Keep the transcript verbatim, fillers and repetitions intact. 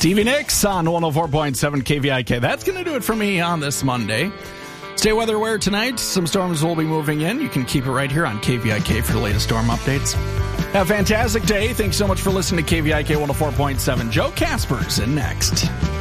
Stevie Nicks on one oh four point seven K V I K. That's going to do it for me on this Monday. Stay weather aware tonight. Some storms will be moving in. You can keep it right here on K V I K for the latest storm updates. Have a fantastic day. Thanks so much for listening to K V I K one oh four point seven. Joe Casper's in next.